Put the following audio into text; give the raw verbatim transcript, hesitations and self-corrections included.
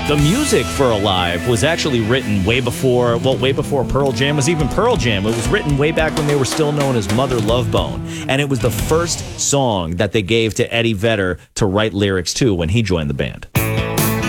The music for Alive was actually written way before, well, way before Pearl Jam was even Pearl Jam. It was written way back when they were still known as Mother Love Bone. And it was the first song that they gave to Eddie Vedder to write lyrics to when he joined the band.